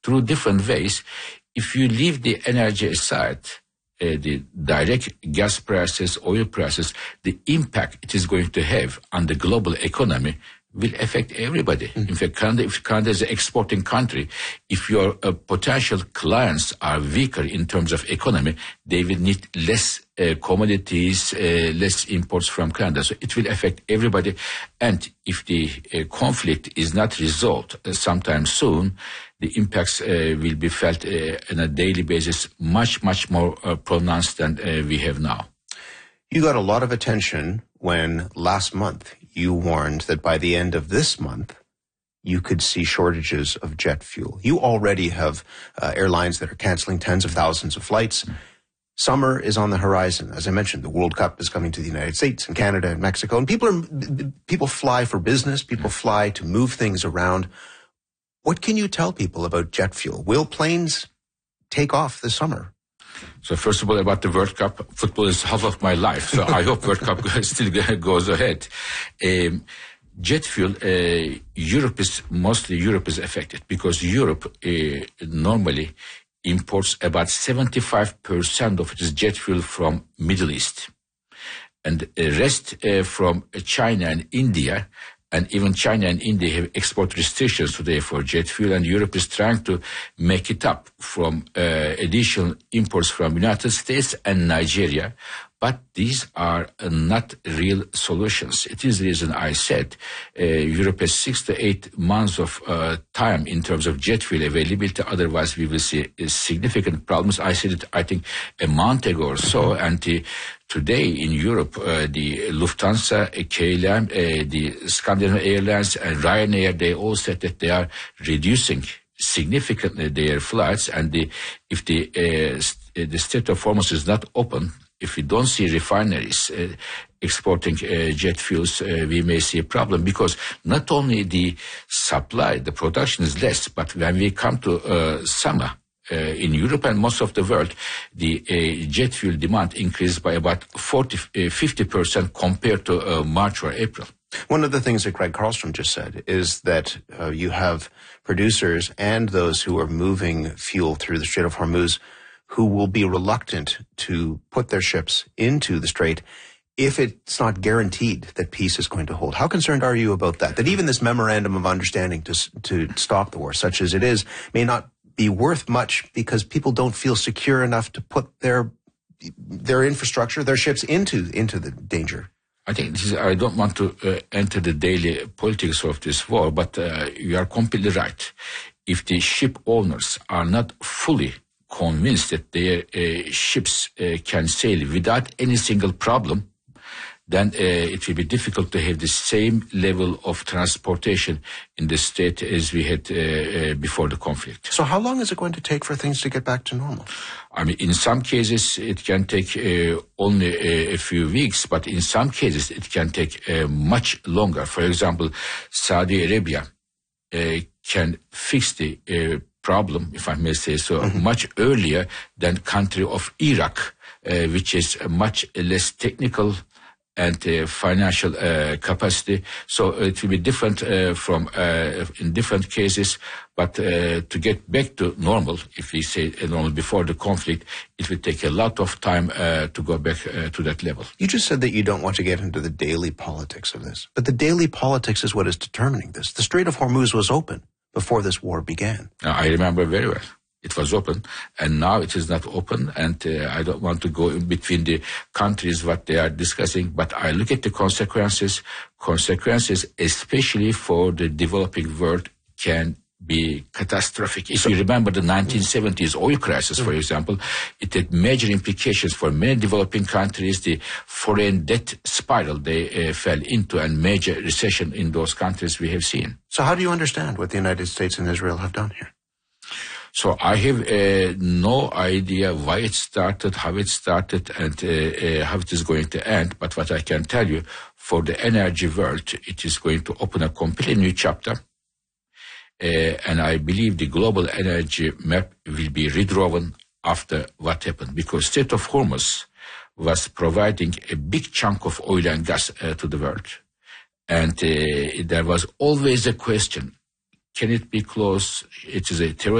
through different ways. If you leave the energy aside, the direct gas prices, oil prices, the impact it is going to have on the global economy will affect everybody. In fact, Canada, if Canada is an exporting country, if your potential clients are weaker in terms of economy, they will need less commodities, less imports from Canada. So it will affect everybody. And if the conflict is not resolved sometime soon, the impacts will be felt on a daily basis much, much more pronounced than we have now. You got a lot of attention when last month you warned that by the end of this month, you could see shortages of jet fuel. You already have airlines that are canceling tens of thousands of flights. Summer is on the horizon. As I mentioned, the World Cup is coming to the United States and Canada and Mexico. And people fly for business. People fly to move things around. What can you tell people about jet fuel? Will planes take off this summer? So first of all, about the World Cup, football is half of my life. So I hope World Cup still goes ahead. Jet fuel, Europe is affected because Europe normally imports about 75% of its jet fuel from Middle East. And the rest from China and India. And even China and India have export restrictions today for jet fuel, and Europe is trying to make it up from additional imports from United States and Nigeria. But these are not real solutions. It is the reason I said Europe has 6 to 8 months of time in terms of jet fuel availability. Otherwise, we will see significant problems. I said it, I think, a month ago or so. And today in Europe, the Lufthansa, KLM, the Scandinavian Airlines, and Ryanair, they all said that they are reducing significantly their flights. And if the Strait of Hormuz is not open, if we don't see refineries exporting jet fuels, we may see a problem because not only the supply, the production is less, but when we come to summer in Europe and most of the world, the jet fuel demand increased by about 50% compared to March or April. One of the things that Greg Carlstrom just said is that you have producers and those who are moving fuel through the Strait of Hormuz who will be reluctant to put their ships into the strait if it's not guaranteed that peace is going to hold. How concerned are you about that? That even this memorandum of understanding to stop the war, such as it is, may not be worth much because people don't feel secure enough to put their infrastructure, their ships into the danger? I think I don't want to enter the daily politics of this war, but you are completely right. If the ship owners are not fully convinced that their ships can sail without any single problem, then it will be difficult to have the same level of transportation in the state as we had before the conflict. So how long is it going to take for things to get back to normal? I mean, in some cases, it can take only a few weeks, but in some cases, it can take much longer. For example, Saudi Arabia can fix the problem, if I may say so, much earlier than country of Iraq, which is much less technical and financial capacity. So it will be different from in different cases. But to get back to normal, if we say normal before the conflict, it will take a lot of time to go back to that level. You just said that you don't want to get into the daily politics of this, but the daily politics is what is determining this. The Strait of Hormuz was open before this war began. I remember very well. It was open, and now it is not open, and I don't want to go in between the countries what they are discussing, but I look at the consequences, especially for the developing world, can be catastrophic. If you remember the 1970s oil crisis, for example, it had major implications for many developing countries, the foreign debt spiral they fell into, and major recession in those countries we have seen. So how do you understand what the United States and Israel have done here? So I have no idea why it started, how it started, and how it is going to end. But what I can tell you, for the energy world, it is going to open a completely new chapter. And I believe the global energy map will be redrawn after what happened, because Strait of Hormuz was providing a big chunk of oil and gas to the world. And there was always a question, can it be closed? It is a terrorist